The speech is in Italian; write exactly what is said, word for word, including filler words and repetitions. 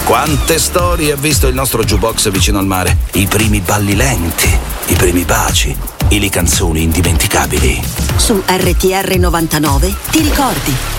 Quante storie ha visto il nostro jukebox vicino al mare? I primi balli lenti, i primi baci, e le canzoni indimenticabili. Su R T R novantanove ti ricordi.